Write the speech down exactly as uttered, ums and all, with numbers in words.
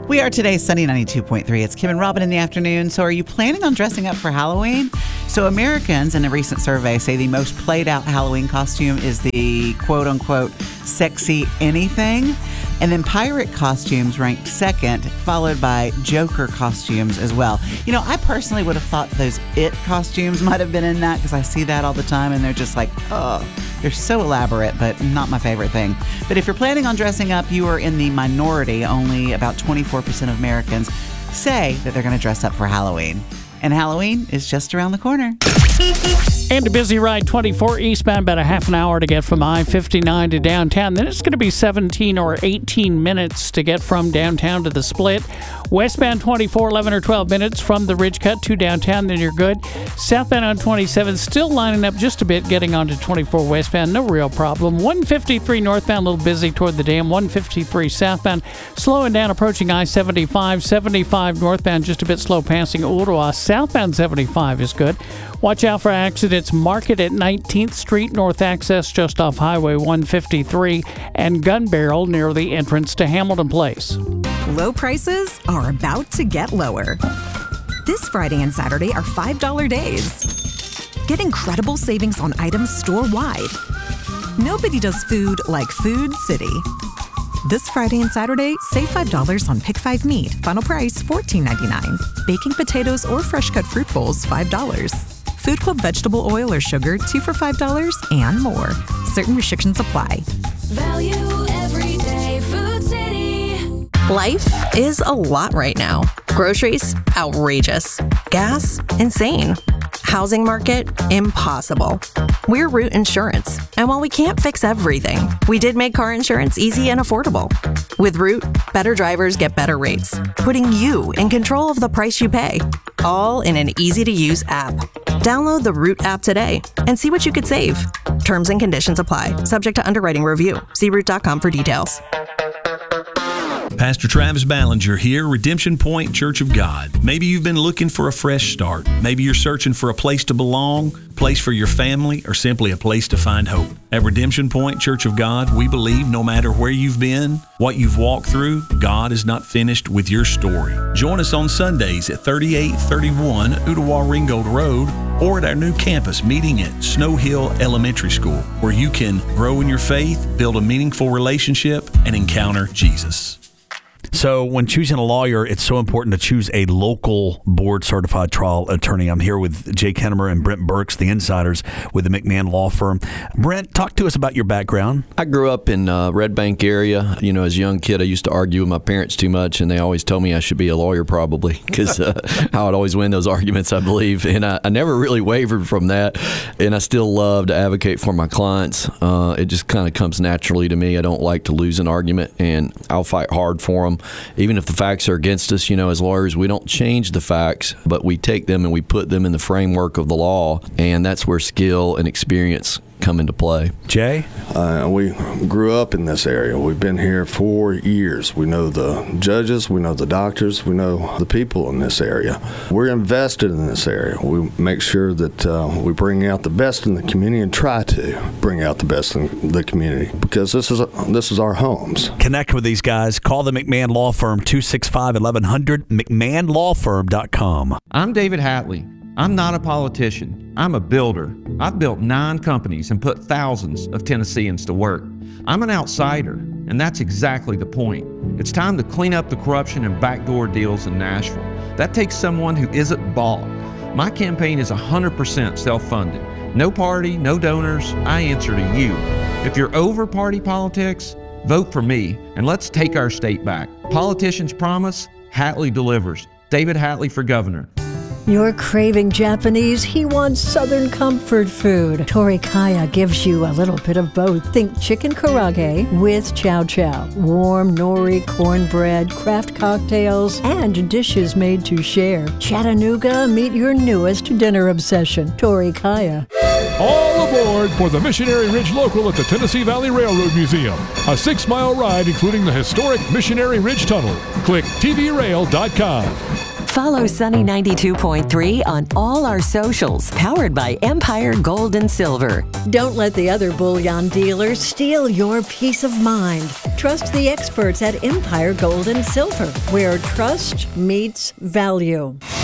We are today Sunny ninety-two point three. It's Kim and Robin in the afternoon. So are you planning on dressing up for Halloween? So Americans in a recent survey say the most played out Halloween costume is the quote unquote sexy anything. And then pirate costumes ranked second, followed by Joker costumes as well. You know, I personally would have thought those It costumes might have been in that because I see that all the time and they're just like, oh, they're so elaborate, but not my favorite thing. But if you're planning on dressing up, you are in the minority. Only about twenty-four percent of Americans say that they're going to dress up for Halloween. And Halloween is just around the corner. And a busy ride twenty-four eastbound, about a half an hour to get from I fifty-nine to downtown. Then it's going to be seventeen or eighteen minutes to get from downtown to the Split. Westbound twenty-four, eleven or twelve minutes from the Ridge Cut to downtown, then you're good. Southbound on twenty-seven, still lining up just a bit, getting onto twenty-four westbound, no real problem. one fifty-three northbound, a little busy toward the dam. one fifty-three southbound, slowing down, approaching I seventy-five. seventy-five northbound, just a bit slow passing Ottawa. Southbound seventy-five is good. Watch out for accidents. Market at nineteenth Street, north access just off Highway one fifty-three, and Gun Barrel near the entrance to Hamilton Place. Low prices are about to get lower. This Friday and Saturday are five dollar days. Get incredible savings on items store-wide. Nobody does food like Food City. This Friday and Saturday, save five dollars on Pick five meat. Final price fourteen ninety-nine. Baking potatoes or fresh-cut fruit bowls, five dollars. Food Club vegetable oil or sugar, two for five dollars, and more. Certain restrictions apply. Value every day, Food City. Life is a lot right now. Groceries, outrageous. Gas, insane. Housing market, impossible. We're Root Insurance, and while we can't fix everything, we did make car insurance easy and affordable. With Root, better drivers get better rates, putting you in control of the price you pay, all in an easy-to-use app. Download the Root app today and see what you could save. Terms and conditions apply, subject to underwriting review. See root dot com for details. Pastor Travis Ballinger here, Redemption Point Church of God. Maybe you've been looking for a fresh start. Maybe you're searching for a place to belong, a place for your family, or simply a place to find hope. At Redemption Point Church of God, we believe no matter where you've been, what you've walked through, God is not finished with your story. Join us on Sundays at thirty-eight thirty-one Ottawa Ringgold Road or at our new campus meeting at Snow Hill Elementary School, where you can grow in your faith, build a meaningful relationship, and encounter Jesus. So when choosing a lawyer, it's so important to choose a local board-certified trial attorney. I'm here with Jake Hennemer and Brent Burks, the insiders with the McMahon Law Firm. Brent, talk to us about your background. I grew up in uh, Red Bank area. You know, as a young kid, I used to argue with my parents too much, and they always told me I should be a lawyer probably because uh, I would always win those arguments, I believe. And I, I never really wavered from that, and I still love to advocate for my clients. Uh, it just kind of comes naturally to me. I don't like to lose an argument, and I'll fight hard for them. Even if the facts are against us, you know, as lawyers, we don't change the facts, but we take them and we put them in the framework of the law, and that's where skill and experience come into play. Jay? Uh, we grew up in this area. We've been here for years. We know the judges, we know the doctors, we know the people in this area. We're invested in this area. We make sure that uh, we bring out the best in the community and try to bring out the best in the community because this is this is our homes. Connect with these guys. Call the McMahon Law Firm, two six five, eleven hundred, mcmahon law firm dot com. I'm David Hatley. I'm not a politician. I'm a builder. I've built nine companies and put thousands of Tennesseans to work. I'm an outsider, and that's exactly the point. It's time to clean up the corruption and backdoor deals in Nashville. That takes someone who isn't bought. My campaign is one hundred percent self-funded. No party, no donors. I answer to you. If you're over party politics, vote for me, and let's take our state back. Politicians promise, Hatley delivers. David Hatley for governor. You're craving Japanese, he wants Southern comfort food. Torikaya gives you a little bit of both. Think chicken karaage with chow chow, warm nori, cornbread, craft cocktails, and dishes made to share. Chattanooga, meet your newest dinner obsession, Torikaya. All aboard for the Missionary Ridge Local at the Tennessee Valley Railroad Museum. A six-mile ride including the historic Missionary Ridge Tunnel. Click T V rail dot com. Follow Sunny ninety-two point three on all our socials, powered by Empire Gold and Silver. Don't let the other bullion dealers steal your peace of mind. Trust the experts at Empire Gold and Silver, where trust meets value.